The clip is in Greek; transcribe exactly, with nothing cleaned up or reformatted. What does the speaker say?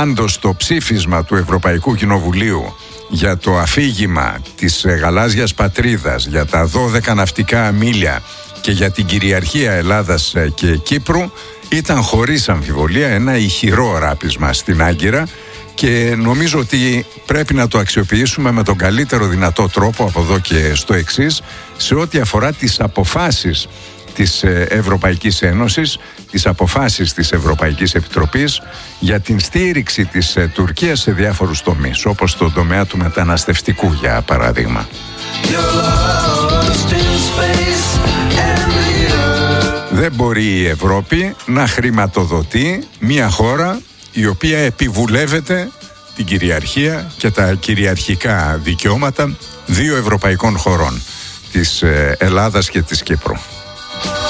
Πάντως το ψήφισμα του Ευρωπαϊκού Κοινοβουλίου για το αφήγημα της γαλάζιας πατρίδας, για τα δώδεκα ναυτικά μίλια και για την κυριαρχία Ελλάδας και Κύπρου ήταν χωρίς αμφιβολία ένα ηχηρό ράπισμα στην Άγκυρα, και νομίζω ότι πρέπει να το αξιοποιήσουμε με τον καλύτερο δυνατό τρόπο από εδώ και στο εξής, σε ό,τι αφορά τις αποφάσεις της Ευρωπαϊκής Ένωσης, τις αποφάσεις της Ευρωπαϊκής Επιτροπής για την στήριξη της Τουρκίας σε διάφορους τομείς, όπως στον τομέα του μεταναστευτικού, για παράδειγμα. Δεν μπορεί η Ευρώπη να χρηματοδοτεί μια χώρα η οποία επιβουλεύεται την κυριαρχία και τα κυριαρχικά δικαιώματα δύο ευρωπαϊκών χωρών, της Ελλάδας και της Κύπρου.